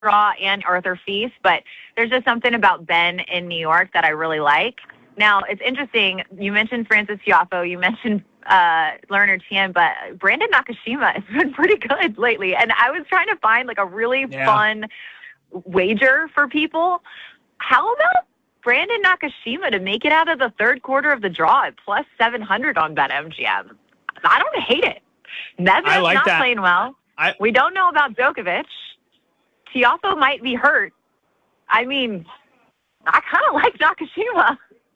draw and Arthur Fils, but there's just something about Ben in New York that I really like. Now, it's interesting. You mentioned Francis Tiafoe. You mentioned Lerner Tien, but Brandon Nakashima has been pretty good lately. And I was trying to find like a really fun wager for people. How about Brandon Nakashima to make it out of the third quarter of the draw at plus 700 on BetMGM? I don't hate it. Medvedev's not playing well. We don't know about Djokovic. Tiafoe might be hurt. I mean, I kind of like Nakashima.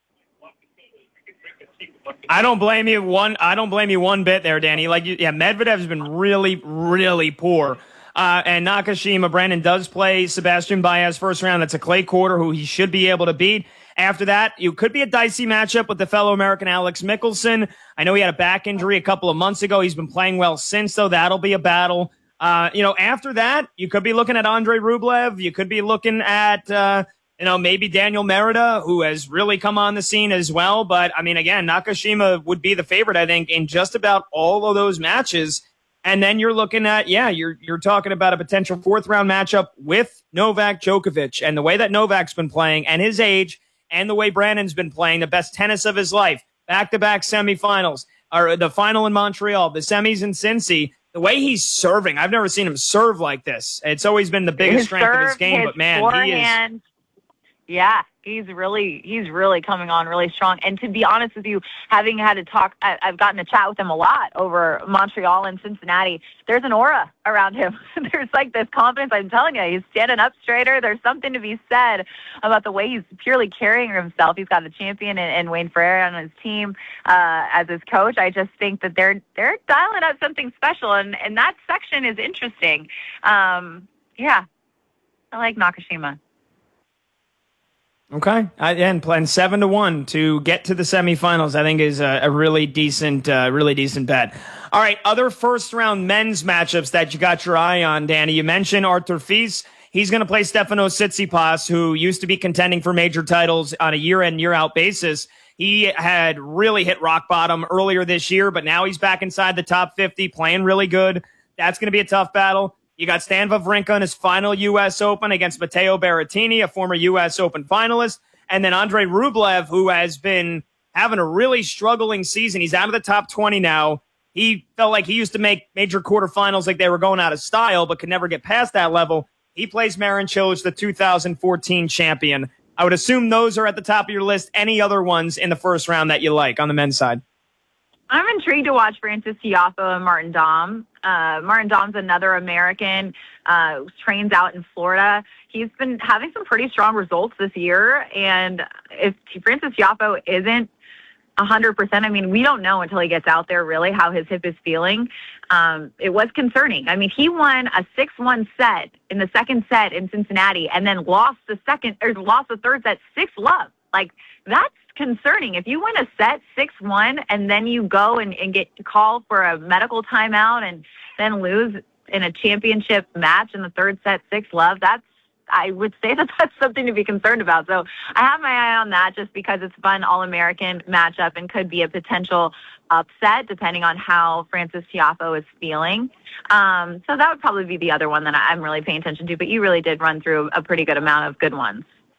I don't blame you one bit there, Danny. Medvedev's been really, really poor. And Nakashima, Brandon does play Sebastian Baez first round. That's a clay quarter who he should be able to beat. After that, it could be a dicey matchup with the fellow American Alex Mickelson. I know he had a back injury a couple of months ago. He's been playing well since, though. That'll be a battle. After that, you could be looking at Andrei Rublev. You could be looking at, maybe Daniel Merida, who has really come on the scene as well. But, I mean, again, Nakashima would be the favorite, I think, in just about all of those matches. And then you're looking at, you're talking about a potential fourth-round matchup with Novak Djokovic. And the way that Novak's been playing and his age and the way Brandon's been playing, the best tennis of his life, back-to-back semifinals, or the final in Montreal, the semis in Cincy, the way he's serving, I've never seen him serve like this. It's always been the biggest strength of his game, but man, forehand, he is. Yeah, he's really coming on really strong. And to be honest with you, having had to talk, I've gotten to chat with him a lot over Montreal and Cincinnati. There's an aura around him. There's like this confidence. I'm telling you, he's standing up straighter. There's something to be said about the way he's purely carrying himself. He's got the champion and Wayne Ferreira on his team as his coach. I just think that they're dialing up something special, and that section is interesting. I like Nakashima. Okay, and playing 7-1 to get to the semifinals, I think is a really decent bet. All right, other first round men's matchups that you got your eye on, Danny. You mentioned Arthur Fils. He's going to play Stefanos Tsitsipas, who used to be contending for major titles on a year-in, year-out basis. He had really hit rock bottom earlier this year, but now he's back inside the top 50, playing really good. That's going to be a tough battle. You got Stan Wawrinka in his final U.S. Open against Matteo Berrettini, a former U.S. Open finalist. And then Andrei Rublev, who has been having a really struggling season. He's out of the top 20 now. He felt like he used to make major quarterfinals like they were going out of style, but could never get past that level. He plays Marin Cilic, the 2014 champion. I would assume those are at the top of your list. Any other ones in the first round that you like on the men's side? I'm intrigued to watch Francis Tiafoe and Martin Daum. Martin Daum's another American, trains out in Florida. He's been having some pretty strong results this year, and if Francis Tiafoe isn't 100%, I mean, we don't know until he gets out there really how his hip is feeling. It was concerning. I mean, he won a 6-1 set in the second set in Cincinnati and then lost the third set 6-love. Like, that's concerning. If you win a set 6-1 and then you go and get called for a medical timeout and then lose in a championship match in the third set 6-love, I would say that's something to be concerned about. So I have my eye on that just because it's a fun All-American matchup and could be a potential upset depending on how Francis Tiafoe is feeling. So that would probably be the other one that I'm really paying attention to. But you really did run through a pretty good amount of good ones.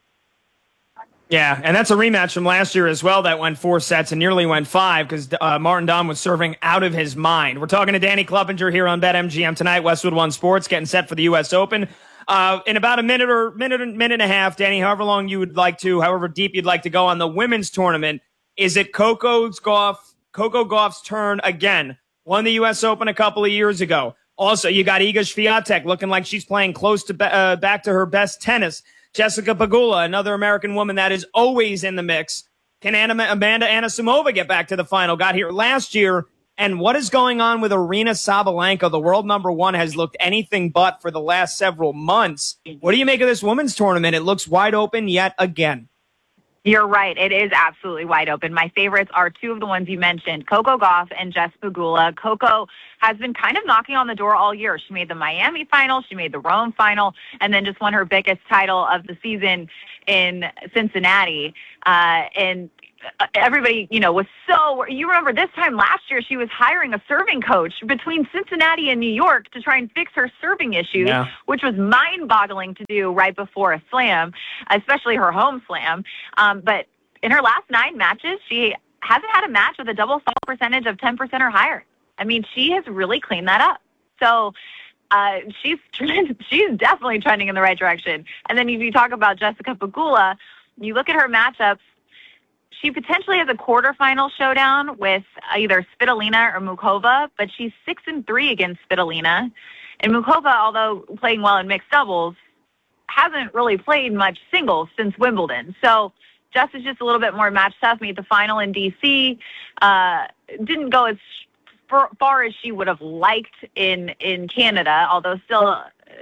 Yeah, and that's a rematch from last year as well that went 4 sets and nearly went 5 because Martin Daum was serving out of his mind. We're talking to Danny Clevenger here on BetMGM tonight, Westwood One Sports, getting set for the U.S. Open. In about a minute and a half, Danny, however deep you'd like to go on the women's tournament, is it Coco Gauff's turn again? Won the U.S. Open a couple of years ago. Also, you got Iga Swiatek looking like she's playing close to back to her best tennis. Jessica Pegula, another American woman that is always in the mix. Can Amanda Anisimova get back to the final? Got here last year. And what is going on with Aryna Sabalenka? The world number 1 has looked anything but for the last several months. What do you make of this women's tournament? It looks wide open yet again. You're right. It is absolutely wide open. My favorites are 2 of the ones you mentioned, Coco Gauff and Jess Pegula. Coco has been kind of knocking on the door all year. She made the Miami final, she made the Rome final, and then just won her biggest title of the season in Cincinnati. And everybody, was so, you remember this time last year, she was hiring a serving coach between Cincinnati and New York to try and fix her serving issues, which was mind-boggling to do right before a slam, especially her home slam. But in her last 9 matches, she hasn't had a match with a double fault percentage of 10% or higher. I mean, she has really cleaned that up. So she's definitely trending in the right direction. And then if you talk about Jessica Pegula, you look at her matchups, she potentially has a quarterfinal showdown with either Svitolina or Mukova, but she's 6-3 against Svitolina. And Mukova, although playing well in mixed doubles, hasn't really played much singles since Wimbledon. So Jess is just a little bit more match tough. Made the final in D.C. Didn't go as far as she would have liked in Canada, although still,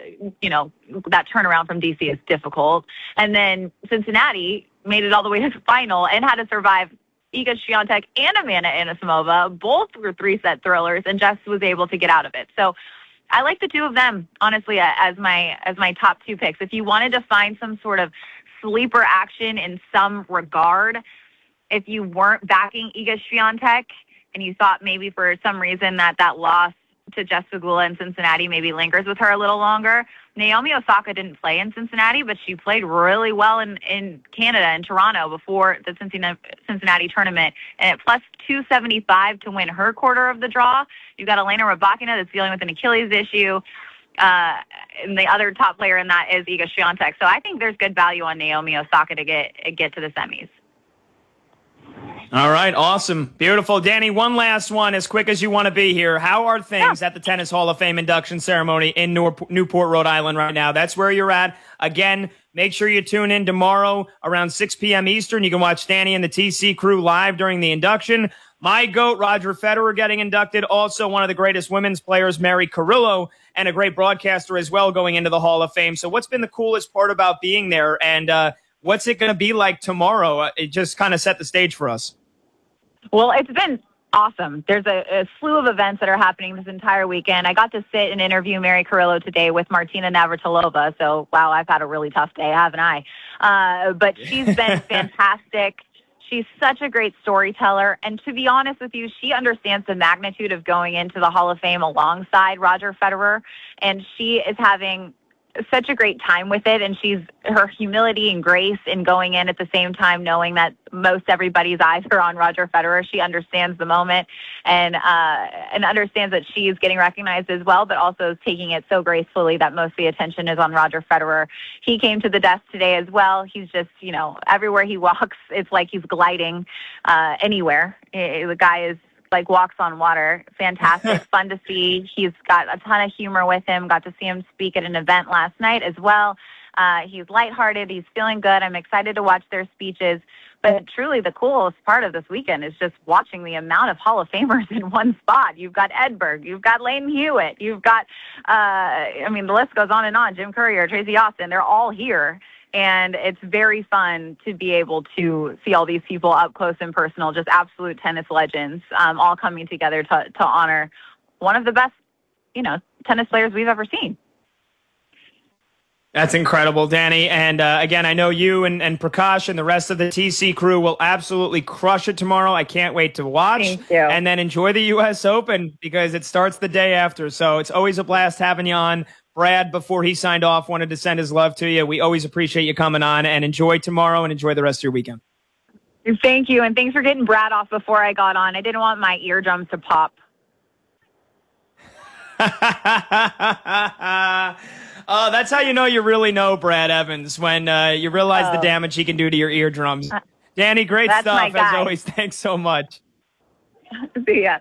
that turnaround from D.C. is difficult. And then Cincinnati made it all the way to the final and had to survive Iga Swiatek and Amanda Anisimova. Both were 3-set thrillers, and Jess was able to get out of it. So I like the 2 of them, honestly, as my top 2 picks. If you wanted to find some sort of sleeper action in some regard, if you weren't backing Iga Swiatek and you thought maybe for some reason that loss to Jess Pegula in Cincinnati maybe lingers with her a little longer, Naomi Osaka didn't play in Cincinnati, but she played really well in Canada, in Toronto, before the Cincinnati tournament. And at plus 275 to win her quarter of the draw, you've got Elena Rybakina that's dealing with an Achilles issue. And the other top player in that is Iga Swiatek. So I think there's good value on Naomi Osaka to get to the semis. All right, awesome. Beautiful. Danny, one last one, as quick as you want to be here. How are things at the Tennis Hall of Fame induction ceremony in Newport, Rhode Island right now? That's where you're at. Again, make sure you tune in tomorrow around 6 p.m. Eastern. You can watch Danny and the TC crew live during the induction. My GOAT, Roger Federer, getting inducted. Also, one of the greatest women's players, Mary Carrillo, and a great broadcaster as well, going into the Hall of Fame. So what's been the coolest part about being there, and what's it going to be like tomorrow? It just kind of set the stage for us. Well, it's been awesome. There's a slew of events that are happening this entire weekend. I got to sit and interview Mary Carrillo today with Martina Navratilova. So, wow, I've had a really tough day, haven't I? But she's been fantastic. She's such a great storyteller. And to be honest with you, she understands the magnitude of going into the Hall of Fame alongside Roger Federer. And she is having such a great time with it, and her humility and grace in going in at the same time, knowing that most everybody's eyes are on Roger Federer. She understands the moment and understands that she is getting recognized as well, but also is taking it so gracefully that most of the attention is on Roger Federer. He came to the desk today as well. He's just, everywhere he walks, it's like he's gliding anywhere. The guy is like walks on water. Fantastic. Fun to see. He's got a ton of humor with him. Got to see him speak at an event last night as well. He's lighthearted. He's feeling good. I'm excited to watch their speeches. But truly the coolest part of this weekend is just watching the amount of Hall of Famers in one spot. You've got Edberg. You've got Layton Hewitt. You've got, the list goes on and on. Jim Courier, Tracy Austin, they're all here. And it's very fun to be able to see all these people up close and personal, just absolute tennis legends, all coming together to honor one of the best, tennis players we've ever seen. That's incredible, Danny. And again, I know you and Prakash and the rest of the TC crew will absolutely crush it tomorrow. I can't wait to watch. Thank you. And then enjoy the U.S. Open because it starts the day after. So it's always a blast having you on. Brad, before he signed off, wanted to send his love to you. We always appreciate you coming on, and enjoy tomorrow and enjoy the rest of your weekend. Thank you, and thanks for getting Brad off before I got on. I didn't want my eardrums to pop. Oh, that's how you know you really know Brad Evans, when you realize the damage he can do to your eardrums. Danny, great stuff, as always. Thanks so much. See ya.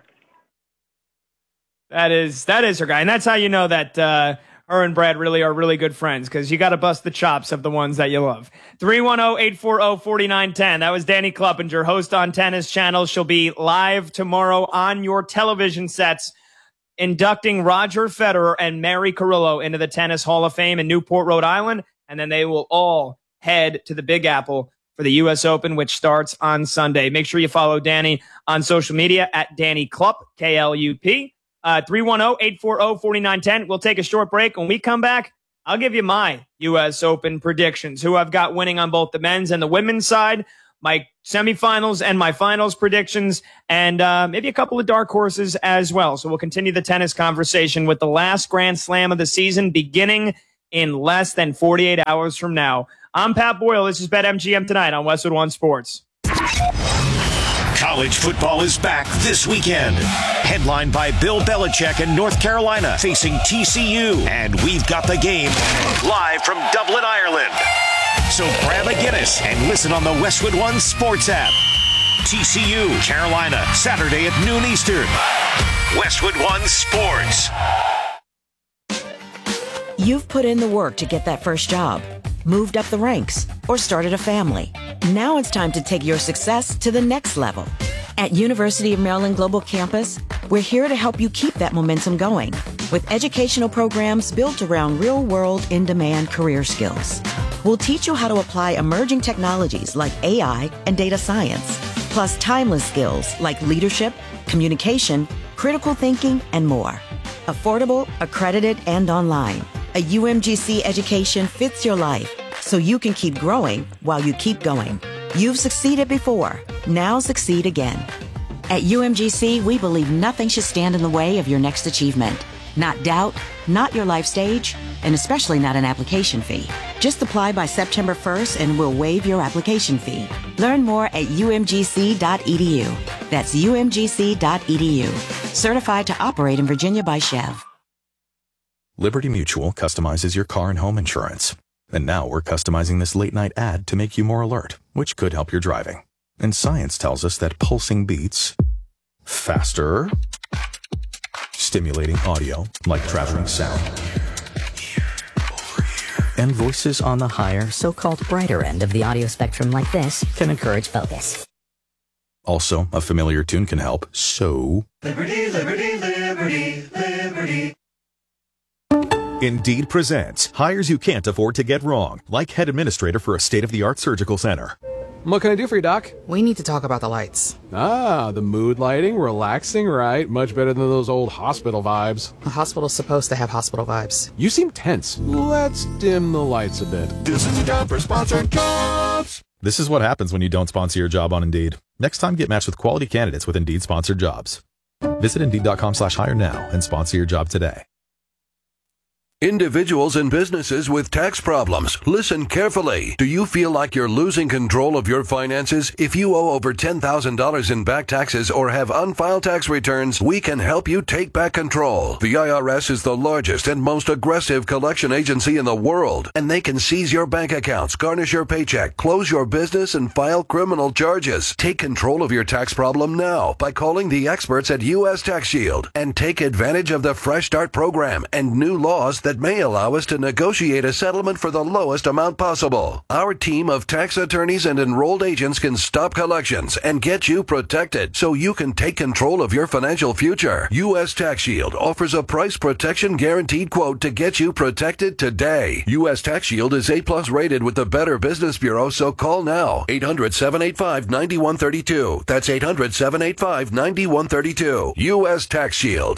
That is her guy, and that's how you know that her and Brad really are really good friends, because you got to bust the chops of the ones that you love. 310-840-4910. That was Danny Kluppinger, host on Tennis Channel. She'll be live tomorrow on your television sets, inducting Roger Federer and Mary Carrillo into the Tennis Hall of Fame in Newport, Rhode Island, and then they will all head to the Big Apple for the U.S. Open, which starts on Sunday. Make sure you follow Danny on social media at Danny Klupp, K-L-U-P. 310-840-4910. We'll take a short break. When we come back, I'll give you my U.S. Open predictions, who I've got winning on both the men's and the women's side. my semifinals and my finals predictions, and maybe a couple of dark horses as well. So we'll continue the tennis conversation with the last Grand Slam of the season beginning in less than 48 hours from now. I'm Pat Boyle. This is BetMGM Tonight on Westwood One Sports. College football is back this weekend. Headlined by Bill Belichick in North Carolina facing TCU. And we've got the game live from Dublin, Ireland. So grab a Guinness and listen on the Westwood One Sports app. TCU, Carolina, Saturday at noon Eastern. Westwood One Sports. You've put in the work to get that first job, moved up the ranks, or started a family. Now it's time to take your success to the next level. At University of Maryland Global Campus, we're here to help you keep that momentum going with educational programs built around real-world, in-demand career skills. We'll teach you how to apply emerging technologies like AI and data science, plus timeless skills like leadership, communication, critical thinking, and more. Affordable, accredited, and online. A UMGC education fits your life, so you can keep growing while you keep going. You've succeeded before. Now succeed again. At UMGC, we believe nothing should stand in the way of your next achievement. Not doubt, not your life stage, and especially not an application fee. Just apply by September 1st and we'll waive your application fee. Learn more at umgc.edu. That's umgc.edu. Certified to operate in Virginia by Chev. Liberty Mutual customizes your car and home insurance. And now we're customizing this late-night ad to make you more alert, which could help your driving. And science tells us that pulsing beats faster, stimulating audio like traveling sound, and voices on the higher, so-called brighter end of the audio spectrum like this can encourage focus. Also, a familiar tune can help, so... Liberty, liberty, liberty, liberty. Indeed presents hires you can't afford to get wrong, like head administrator for a state-of-the-art surgical center. What can I do for you, Doc? We need to talk about the lights. Ah, the mood lighting, relaxing, right? Much better than those old hospital vibes. A hospital's supposed to have hospital vibes. You seem tense. Let's dim the lights a bit. This is a job for sponsored jobs. This is what happens when you don't sponsor your job on Indeed. Next time, get matched with quality candidates with Indeed sponsored jobs. Visit Indeed.com/hire now and sponsor your job today. Individuals and businesses with tax problems, listen carefully. Do you feel like you're losing control of your finances? If you owe over $10,000 in back taxes or have unfiled tax returns, we can help you take back control. The IRS is the largest and most aggressive collection agency in the world, and they can seize your bank accounts, garnish your paycheck, close your business, and file criminal charges. Take control of your tax problem now by calling the experts at U.S. Tax Shield and take advantage of the Fresh Start program and new laws that may allow us to negotiate a settlement for the lowest amount possible. Our team of tax attorneys and enrolled agents can stop collections and get you protected so you can take control of your financial future. U.S. Tax Shield offers a price protection guaranteed quote to get you protected today. U.S. Tax Shield is A+ rated with the Better Business Bureau, so call now. 800-785-9132. That's 800-785-9132. U.S. Tax Shield.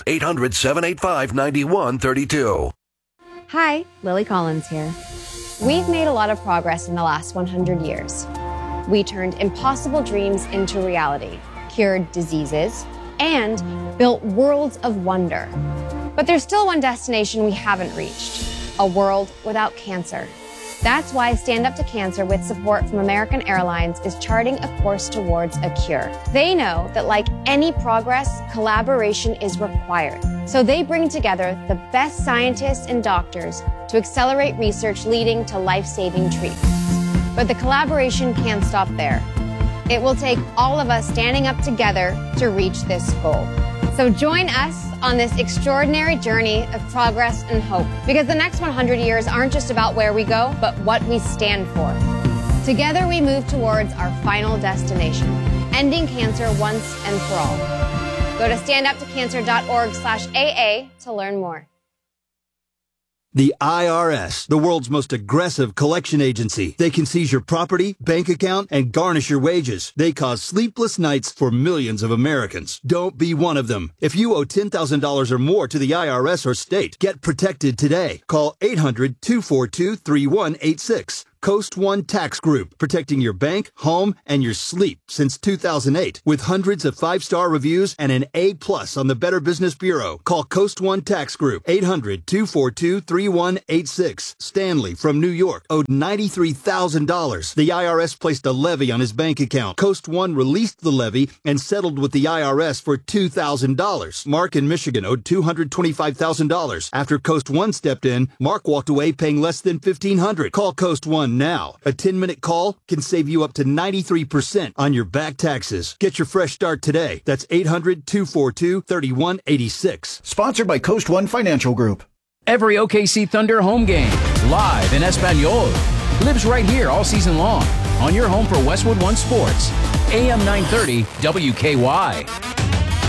800-785-9132. Hi, Lily Collins here. We've made a lot of progress in the last 100 years. We turned impossible dreams into reality, cured diseases, and built worlds of wonder. But there's still one destination we haven't reached, a world without cancer. That's why Stand Up to Cancer, with support from American Airlines, is charting a course towards a cure. They know that like any progress, collaboration is required. So they bring together the best scientists and doctors to accelerate research leading to life-saving treatments. But the collaboration can't stop there. It will take all of us standing up together to reach this goal. So join us on this extraordinary journey of progress and hope, because the next 100 years aren't just about where we go, but what we stand for. Together we move towards our final destination, ending cancer once and for all. Go to standuptocancer.org/AA to learn more. The IRS, the world's most aggressive collection agency. They can seize your property, bank account, and garnish your wages. They cause sleepless nights for millions of Americans. Don't be one of them. If you owe $10,000 or more to the IRS or state, get protected today. Call 800-242-3186. Coast One Tax Group, protecting your bank, home, and your sleep since 2008. With hundreds of 5-star reviews and an A+ on the Better Business Bureau. Call Coast One Tax Group, 800-242-3186. Stanley from New York owed $93,000. The IRS placed a levy on his bank account. Coast One released the levy and settled with the IRS for $2,000. Mark in Michigan owed $225,000. After Coast One stepped in, Mark walked away paying less than $1,500. Call Coast One now. A 10-minute call can save you up to 93% on your back taxes. Get your fresh start today. That's 800-242-3186. Sponsored by Coast One Financial Group. Every OKC Thunder home game, live in Español, lives right here all season long on your home for Westwood One Sports. AM 930 WKY.